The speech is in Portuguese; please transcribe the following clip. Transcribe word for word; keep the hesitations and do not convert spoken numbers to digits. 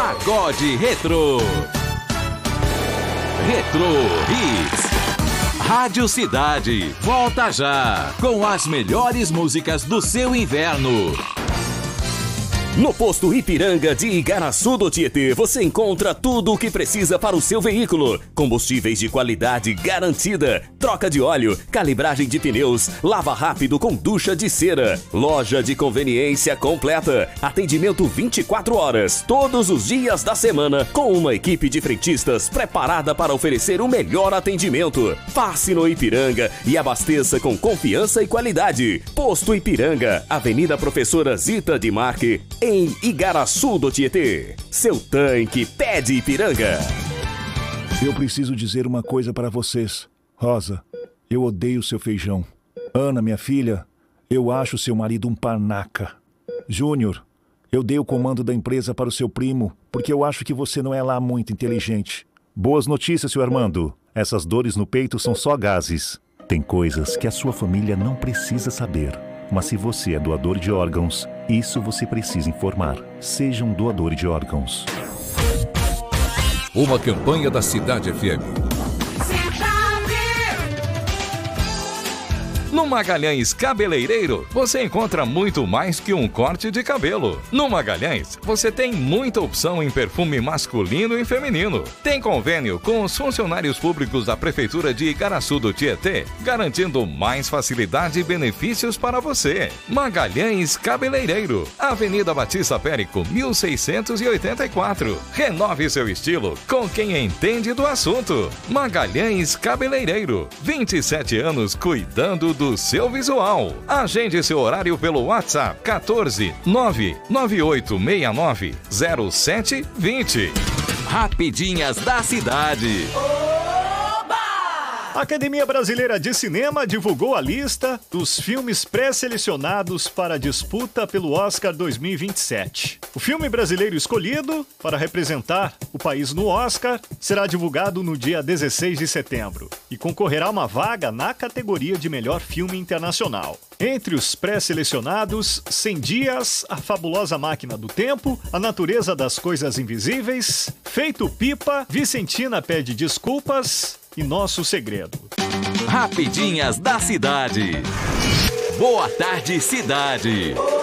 Pagode Retrô. Retrô Hits. Rádio Cidade, volta já, com as melhores músicas do seu inverno. No posto Ipiranga de Igaraçu do Tietê, você encontra tudo o que precisa para o seu veículo. Combustíveis de qualidade garantida, troca de óleo, calibragem de pneus, lava rápido com ducha de cera. Loja de conveniência completa, atendimento vinte e quatro horas, todos os dias da semana, com uma equipe de frentistas preparada para oferecer o melhor atendimento. Passe no Ipiranga e abasteça com confiança e qualidade. Posto Ipiranga, Avenida Professora Zita de Marque, em Igaraçu do Tietê. Seu tanque pede Ipiranga. Eu preciso dizer uma coisa para vocês. Rosa, eu odeio seu feijão. Ana, minha filha, eu acho seu marido um panaca. Júnior, eu dei o comando da empresa para o seu primo, porque eu acho que você não é lá muito inteligente. Boas notícias, seu Armando. Essas dores no peito são só gases. Tem coisas que a sua família não precisa saber. Mas se você é doador de órgãos, isso você precisa informar. Seja um doador de órgãos. Uma campanha da Cidade F M. No Magalhães Cabeleireiro, você encontra muito mais que um corte de cabelo. No Magalhães, você tem muita opção em perfume masculino e feminino. Tem convênio com os funcionários públicos da Prefeitura de Igaraçu do Tietê, garantindo mais facilidade e benefícios para você. Magalhães Cabeleireiro, Avenida Batista Périco, mil seiscentos e oitenta e quatro. Renove seu estilo com quem entende do assunto. Magalhães Cabeleireiro, vinte e sete anos cuidando do seu visual. Agende seu horário pelo WhatsApp quatorze nove nove oito seis nove zero sete dois zero. Rapidinhas da Cidade. A Academia Brasileira de Cinema divulgou a lista dos filmes pré-selecionados para a disputa pelo Oscar dois mil e vinte e sete. O filme brasileiro escolhido para representar o país no Oscar será divulgado no dia dezesseis de setembro e concorrerá a uma vaga na categoria de melhor filme internacional. Entre os pré-selecionados, cem dias, A Fabulosa Máquina do Tempo, A Natureza das Coisas Invisíveis, Feito Pipa, Vicentina Pede Desculpas e Nosso Segredo. Rapidinhas da Cidade. Boa tarde, Cidade.